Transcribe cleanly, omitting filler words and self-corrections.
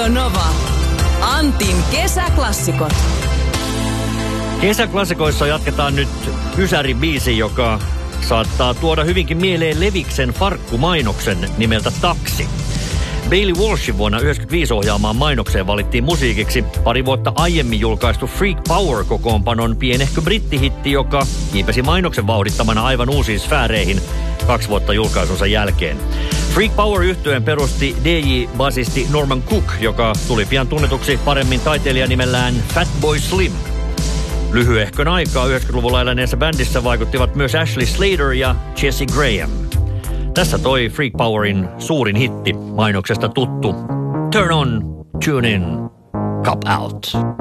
Radio Nova. Antin kesäklassikot. Kesäklassikoissa jatketaan nyt Ysäri-biisi, joka saattaa tuoda hyvinkin mieleen Leviksen farkkumainoksen nimeltä Taksi. Bailey Walshin vuonna 1995 ohjaamaan mainokseen valittiin musiikiksi pari vuotta aiemmin julkaistu Freak Power-kokoonpanon pienehkö brittihitti, joka kiipesi mainoksen vauhdittamana aivan uusiin sfääreihin 2 vuotta julkaisunsa jälkeen. Freak Power-yhtyeen perusti DJ-basisti Norman Cook, joka tuli pian tunnetuksi paremmin taiteilijan nimellään Fatboy Slim. Lyhyehkön aikaa 90-luvulla eläneessä bändissä vaikuttivat myös Ashley Slater ja Jesse Graham. Tässä toi Freak Powerin suurin hitti, mainoksesta tuttu Turn on, tune in, cop out.